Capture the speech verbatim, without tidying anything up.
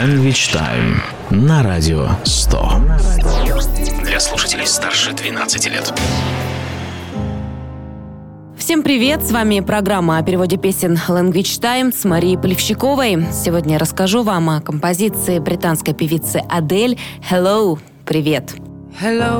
Language Time на Радио сто. Для слушателей старше двенадцати лет. Всем привет! С вами программа о переводе песен Language Time с Марией Полевщиковой. Сегодня я расскажу вам о композиции британской певицы Адель «Hello». Привет! Hello,